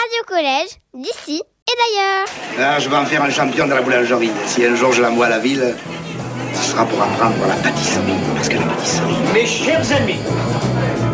Radio Collège, d'ici et d'ailleurs. Ah, je vais en faire un champion de la boulangerie. Si un jour je l'envoie à la ville, ce sera pour apprendre la pâtisserie. Parce que la pâtisserie... Mes chers amis,